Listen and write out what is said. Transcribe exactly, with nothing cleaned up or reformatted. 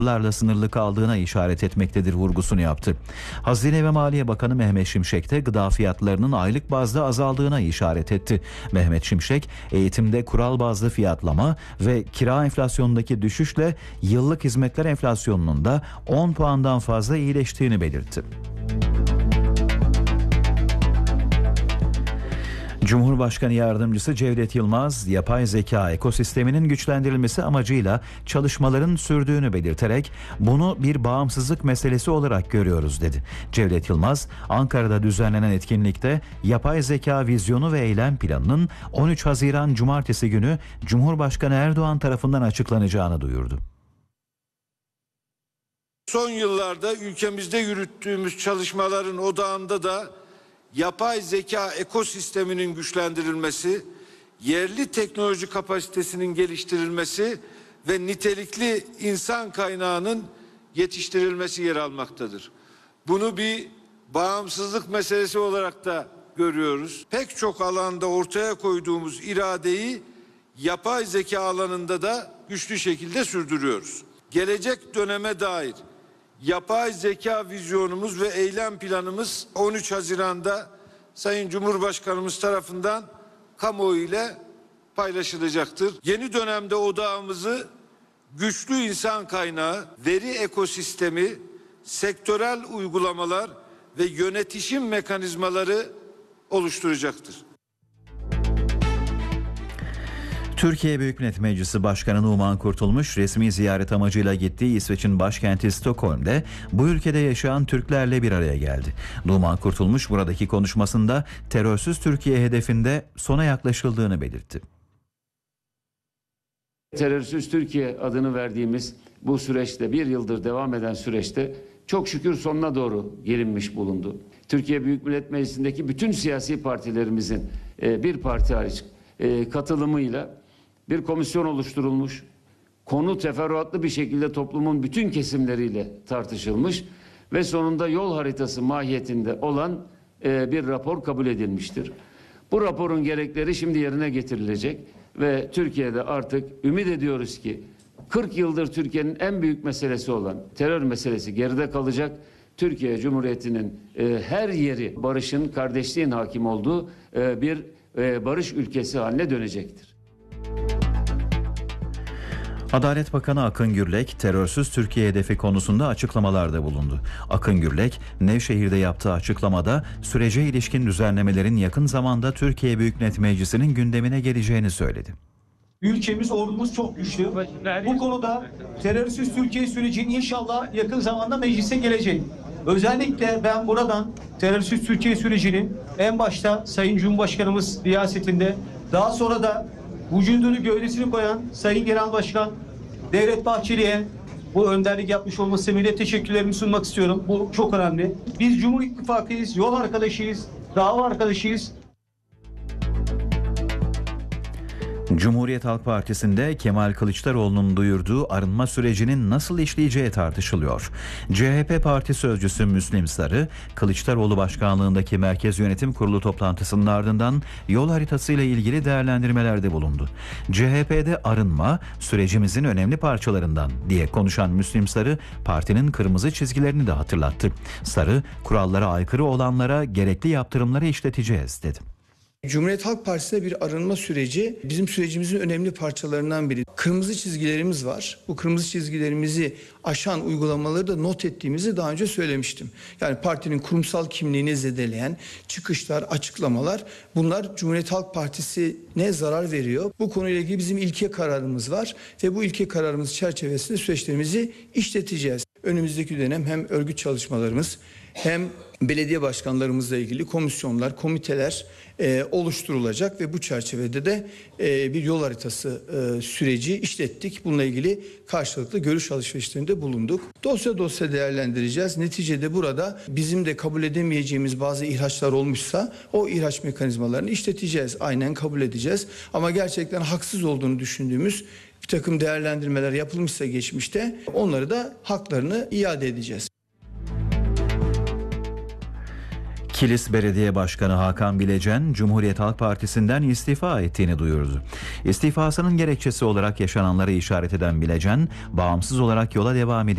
larla sınırlı kaldığına işaret etmektedir vurgusunu yaptı. Hazine ve Maliye Bakanı Mehmet Şimşek de gıda fiyatlarının aylık bazda azaldığına işaret etti. Mehmet Şimşek, eğitimde kural bazlı fiyatlama ve kira enflasyonundaki düşüşle yıllık hizmetler enflasyonunun da on puandan fazla iyileştiğini belirtti. Cumhurbaşkanı Yardımcısı Cevdet Yılmaz, yapay zeka ekosisteminin güçlendirilmesi amacıyla çalışmaların sürdüğünü belirterek bunu bir bağımsızlık meselesi olarak görüyoruz dedi. Cevdet Yılmaz, Ankara'da düzenlenen etkinlikte yapay zeka vizyonu ve eylem planının on üç Haziran Cumartesi günü Cumhurbaşkanı Erdoğan tarafından açıklanacağını duyurdu. Son yıllarda ülkemizde yürüttüğümüz çalışmaların odağında da yapay zeka ekosisteminin güçlendirilmesi, yerli teknoloji kapasitesinin geliştirilmesi ve nitelikli insan kaynağının yetiştirilmesi yer almaktadır. Bunu bir bağımsızlık meselesi olarak da görüyoruz. Pek çok alanda ortaya koyduğumuz iradeyi yapay zeka alanında da güçlü şekilde sürdürüyoruz. Gelecek döneme dair yapay zeka vizyonumuz ve eylem planımız on üç Haziran'da Sayın Cumhurbaşkanımız tarafından kamuoyu ile paylaşılacaktır. Yeni dönemde odağımızı güçlü insan kaynağı, veri ekosistemi, sektörel uygulamalar ve yönetişim mekanizmaları oluşturacaktır. Türkiye Büyük Millet Meclisi Başkanı Numan Kurtulmuş resmi ziyaret amacıyla gittiği İsveç'in başkenti Stockholm'de bu ülkede yaşayan Türklerle bir araya geldi. Numan Kurtulmuş buradaki konuşmasında terörsüz Türkiye hedefinde sona yaklaşıldığını belirtti. Terörsüz Türkiye adını verdiğimiz bu süreçte, bir yıldır devam eden süreçte çok şükür sonuna doğru gelinmiş bulundu. Türkiye Büyük Millet Meclisi'ndeki bütün siyasi partilerimizin bir parti hariç katılımıyla bir komisyon oluşturulmuş, konu teferruatlı bir şekilde toplumun bütün kesimleriyle tartışılmış ve sonunda yol haritası mahiyetinde olan e, bir rapor kabul edilmiştir. Bu raporun gerekleri şimdi yerine getirilecek ve Türkiye'de artık ümit ediyoruz ki kırk yıldır Türkiye'nin en büyük meselesi olan terör meselesi geride kalacak. Türkiye Cumhuriyeti'nin e, her yeri barışın, kardeşliğin hakim olduğu e, bir e, barış ülkesi haline dönecektir. Adalet Bakanı Akın Gürlek, terörsüz Türkiye hedefi konusunda açıklamalarda bulundu. Akın Gürlek, Nevşehir'de yaptığı açıklamada sürece ilişkin düzenlemelerin yakın zamanda Türkiye Büyük Millet Meclisi'nin gündemine geleceğini söyledi. Ülkemiz, ordumuz çok güçlü. Bu konuda terörsüz Türkiye süreci inşallah yakın zamanda meclise gelecek. Özellikle ben buradan terörsüz Türkiye sürecinin en başta Sayın Cumhurbaşkanımız riyasetinde, daha sonra da vücudunu gövdesini koyan Sayın Genel Başkan Devlet Bahçeli'ye bu önderlik yapmış olması sebebiyle teşekkürlerimi sunmak istiyorum. Bu çok önemli. Biz Cumhur İttifakı'yız, yol arkadaşıyız, dava arkadaşıyız. Cumhuriyet Halk Partisi'nde Kemal Kılıçdaroğlu'nun duyurduğu arınma sürecinin nasıl işleyeceği tartışılıyor. C H P Parti Sözcüsü Müslim Sarı, Kılıçdaroğlu başkanlığındaki Merkez Yönetim Kurulu toplantısının ardından yol haritasıyla ilgili değerlendirmelerde bulundu. C H P'de arınma sürecimizin önemli parçalarından diye konuşan Müslim Sarı, partinin kırmızı çizgilerini de hatırlattı. Sarı, kurallara aykırı olanlara gerekli yaptırımları işleteceğiz dedi. Cumhuriyet Halk Partisi'nde bir arınma süreci bizim sürecimizin önemli parçalarından biri. Kırmızı çizgilerimiz var. Bu kırmızı çizgilerimizi aşan uygulamaları da not ettiğimizi daha önce söylemiştim. Yani partinin kurumsal kimliğini zedeleyen çıkışlar, açıklamalar, bunlar Cumhuriyet Halk Partisi'ne zarar veriyor. Bu konuyla ilgili bizim ilke kararımız var ve bu ilke kararımız çerçevesinde süreçlerimizi işleteceğiz. Önümüzdeki dönem hem örgüt çalışmalarımız hem belediye başkanlarımızla ilgili komisyonlar, komiteler e, oluşturulacak ve bu çerçevede de e, bir yol haritası e, süreci işlettik. Bununla ilgili karşılıklı görüş alışverişlerinde bulunduk. Dosya dosya değerlendireceğiz. Neticede burada bizim de kabul edemeyeceğimiz bazı ihraçlar olmuşsa o ihraç mekanizmalarını işleteceğiz. Aynen kabul edeceğiz. Ama gerçekten haksız olduğunu düşündüğümüz bir takım değerlendirmeler yapılmışsa geçmişte onları da haklarını iade edeceğiz. Kilis Belediye Başkanı Hakan Bilecen, Cumhuriyet Halk Partisi'nden istifa ettiğini duyurdu. İstifasının gerekçesi olarak yaşananları işaret eden Bilecen, bağımsız olarak yola devam edeceğini